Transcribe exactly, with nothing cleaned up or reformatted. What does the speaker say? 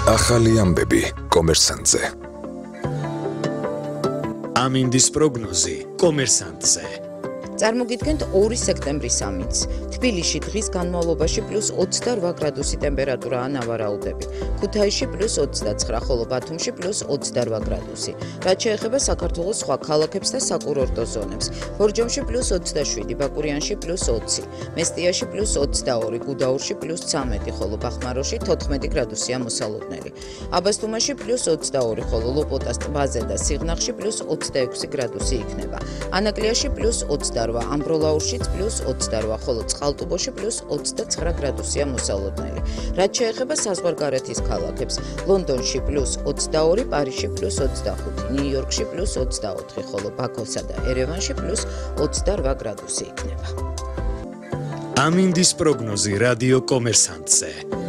ახალი ამბები კომერსანტზე. ამინდის პროგნოზი კომერსანტზე. წარმოგიდგენთ ორი სექტემბრის ამინდს. თბილისში დღის განმავლობაში პლუს ოცდაოთხ გრადუსი ტემპერატურაა ნავარაუდები. ქუთაისში პლუს ოცდაცხრა, ხოლო ბათუმში პლუს ოცდაოთხ გრადუსი. რაც შეეხება საქართველოს სხვა ქალაქებს და საკურორტო ზონებს. ბორჯომში პლუს ოცდაშვიდი, ბაკურიანში პლუს ოცი, მესტიაში პლუს ოცდაორი, გუდაურში პლუს ცამეტი, ხოლო ბახმაროში თოთხმეტი გრადუსია მოსალოდნელი. აბასთუმაში პლუს ოცდაორი, ხოლო ლოპოტას ტბაზე და სიღნაღში პლუს ოცდაექვსი გრადუსი იქნება. ანაკლიაში პლუს ოცდარვა, ამბროლაურშიც პლუს ოცდარვა, ხოლო წყალტუბოში პლუს ოცდაცხრა გრადუსია მოსალოდნელი. რაც შეეხება საზღვარგარეთის ქალაქებს, ლონდონში პლუს ოცდაორი, პარიზში პლუს ოცდახუთი, ნიუ-იორკში პლუს ოცდაოთხი, ხოლო ბაქოსა და ერევანში პლუს ოცდარვა გრადუსი იქნება. ამინდის პროგნოზი რადიო კომერსანტზე.